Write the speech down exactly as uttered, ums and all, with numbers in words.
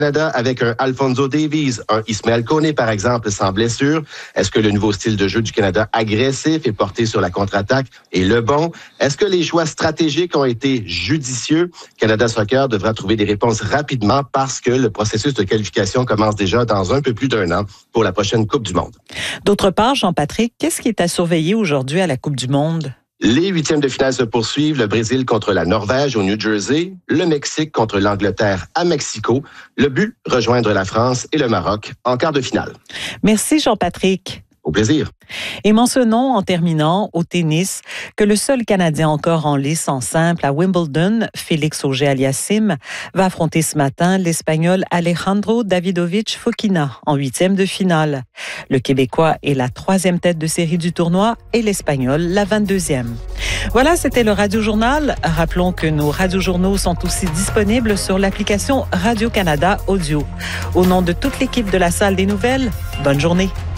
Canada avec un Alphonso Davies, un Ismaël Koné, par exemple, sans blessure? Est-ce que le nouveau style de jeu du Canada agressif et porté sur la contre-attaque est le bon? Est-ce que les choix stratégiques ont été judicieux? Canada Soccer devra trouver des réponses rapidement parce que le processus de qualification commence déjà dans un peu plus d'un an pour la prochaine Coupe du Monde. D'autre part, Jean-Patrick, qu'est-ce qui est à surveiller aujourd'hui à la Coupe du Monde? Les huitièmes de finale se poursuivent. Le Brésil contre la Norvège au New Jersey. Le Mexique contre l'Angleterre à Mexico. Le but, rejoindre la France et le Maroc en quart de finale. Merci Jean-Patrick. Au plaisir. Et mentionnons en terminant au tennis que le seul Canadien encore en lice en simple à Wimbledon, Félix Auger-Aliassime, va affronter ce matin l'Espagnol Alejandro Davidovich Fokina en huitième de finale. Le Québécois est la troisième tête de série du tournoi et l'Espagnol la vingt-deuxième. Voilà, c'était le Radio-Journal. Rappelons que nos radiojournaux sont aussi disponibles sur l'application Radio-Canada Audio. Au nom de toute l'équipe de la Salle des Nouvelles, bonne journée.